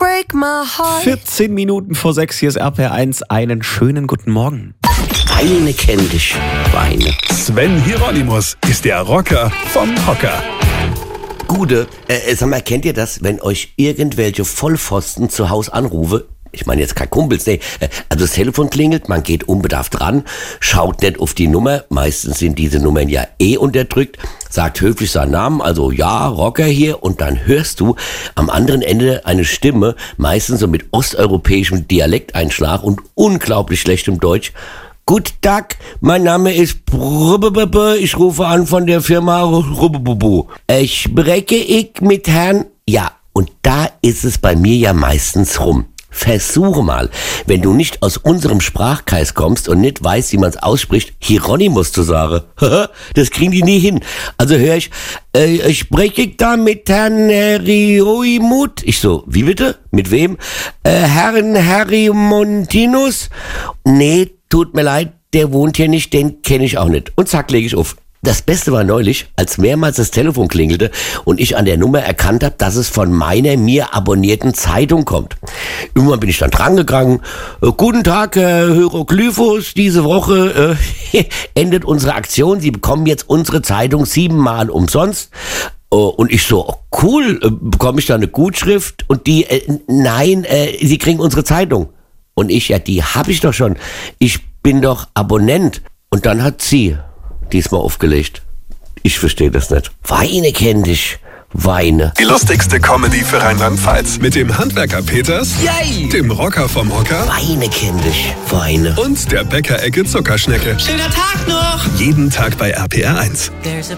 break my heart. 14 Minuten vor 6, hier ist RPR1. Einen schönen guten Morgen. Weine kenn dich, Weine. Sven Hieronymus ist der Rocker vom Hocker. Gude, sag mal, kennt ihr das, wenn euch irgendwelche Vollpfosten zu Hause anrufe? Ich meine jetzt kein Kumpels, nee. Also das Telefon klingelt, man geht unbedarft ran, schaut nicht auf die Nummer, meistens sind diese Nummern ja unterdrückt, sagt höflich seinen Namen, also ja, Rocker hier, und dann hörst du am anderen Ende eine Stimme, meistens so mit osteuropäischem Dialekteinschlag und unglaublich schlechtem Deutsch. Guten Tag, mein Name ist ich rufe an von der Firma spreche ich mit Herrn... Ja, und da ist es bei mir ja meistens rum. Versuche mal, wenn du nicht aus unserem Sprachkreis kommst und nicht weißt, wie man es ausspricht, Hieronymus zu sagen. Das kriegen die nie hin. Also höre ich, spreche ich da mit Herrn Hieronymus? Ich so, wie bitte? Mit wem? Herrn Hieronymus? Nee, tut mir leid, der wohnt hier nicht, den kenne ich auch nicht. Und zack, lege ich auf. Das Beste war neulich, als mehrmals das Telefon klingelte und ich an der Nummer erkannt habe, dass es von meiner mir abonnierten Zeitung kommt. Irgendwann bin ich dann drangegangen. Guten Tag, Herr Hieroglyphus, diese Woche endet unsere Aktion. Sie bekommen jetzt unsere Zeitung 7-mal umsonst. Und ich so, oh, cool, bekomme ich da eine Gutschrift? Und die, nein, Sie kriegen unsere Zeitung. Und ich, ja, die habe ich doch schon. Ich bin doch Abonnent. Und dann hat sie diesmal aufgelegt. Ich verstehe das nicht. Weine kenn dich, Weine. Die lustigste Comedy für Rheinland-Pfalz. Mit dem Handwerker Peters, Yay! dem Rocker vom Hocker Weine kenn dich, Weine. und der Bäckerecke Zuckerschnecke. Schöner Tag noch. Jeden Tag bei RPR1.